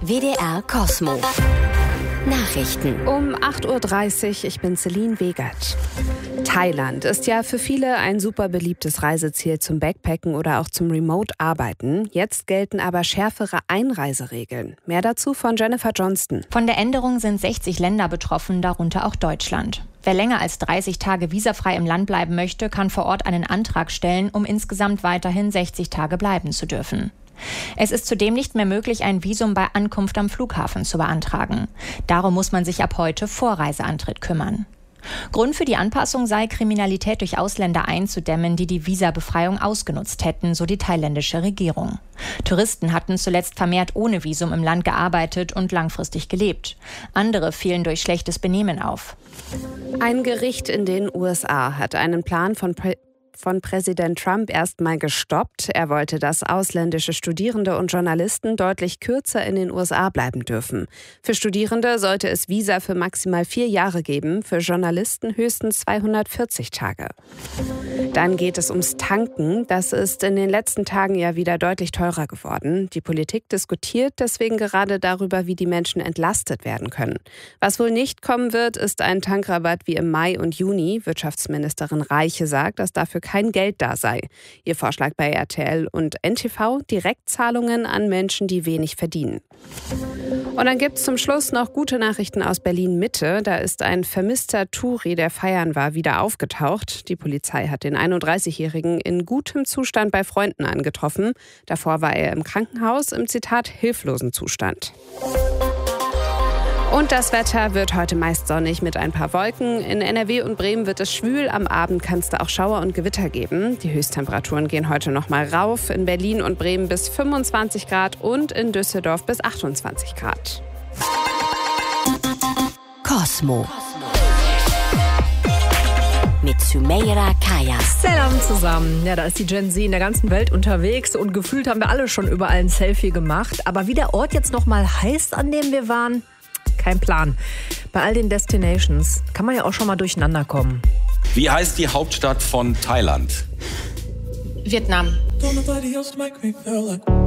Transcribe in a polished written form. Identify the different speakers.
Speaker 1: WDR Kosmo. Nachrichten.
Speaker 2: Um 8.30 Uhr, ich bin Celine Wegert. Thailand ist ja für viele ein super beliebtes Reiseziel zum Backpacken oder auch zum Remote-Arbeiten. Jetzt gelten aber schärfere Einreiseregeln. Mehr dazu von Jennifer Johnston.
Speaker 3: Von der Änderung sind 60 Länder betroffen, darunter auch Deutschland. Wer länger als 30 Tage visafrei im Land bleiben möchte, kann vor Ort einen Antrag stellen, um insgesamt weiterhin 60 Tage bleiben zu dürfen. Es ist zudem nicht mehr möglich, ein Visum bei Ankunft am Flughafen zu beantragen. Darum muss man sich ab heute vor Reiseantritt kümmern. Grund für die Anpassung sei, Kriminalität durch Ausländer einzudämmen, die die Visabefreiung ausgenutzt hätten, so die thailändische Regierung. Touristen hatten zuletzt vermehrt ohne Visum im Land gearbeitet und langfristig gelebt. Andere fielen durch schlechtes Benehmen auf.
Speaker 2: Ein Gericht in den USA hat einen Plan von Präsident Trump erstmal gestoppt. Er wollte, dass ausländische Studierende und Journalisten deutlich kürzer in den USA bleiben dürfen. Für Studierende sollte es Visa für maximal 4 Jahre geben, für Journalisten höchstens 240 Tage. Dann geht es ums Tanken. Das ist in den letzten Tagen ja wieder deutlich teurer geworden. Die Politik diskutiert deswegen gerade darüber, wie die Menschen entlastet werden können. Was wohl nicht kommen wird, ist ein Tankrabatt wie im Mai und Juni. Wirtschaftsministerin Reiche sagt, dass dafür kein Geld da sei. Ihr Vorschlag bei RTL und NTV: Direktzahlungen an Menschen, die wenig verdienen. Und dann gibt es zum Schluss noch gute Nachrichten aus Berlin-Mitte. Da ist ein vermisster Touri, der feiern war, wieder aufgetaucht. Die Polizei hat den 31-Jährigen in gutem Zustand bei Freunden angetroffen. Davor war er im Krankenhaus im, Zitat, hilflosen Zustand. Und das Wetter wird heute meist sonnig mit ein paar Wolken. In NRW und Bremen wird es schwül. Am Abend kann es da auch Schauer und Gewitter geben. Die Höchsttemperaturen gehen heute noch mal rauf. In Berlin und Bremen bis 25 Grad und in Düsseldorf bis 28 Grad.
Speaker 1: Kosmo. Mit Sümeyra Kayas.
Speaker 4: Salam zusammen. Ja, da ist die Gen Z in der ganzen Welt unterwegs und gefühlt haben wir alle schon überall ein Selfie gemacht. Aber wie der Ort jetzt nochmal heißt, an dem wir waren, kein Plan. Bei all den Destinations kann man ja auch schon mal durcheinander kommen.
Speaker 5: Wie heißt die Hauptstadt von Thailand?
Speaker 6: Vietnam.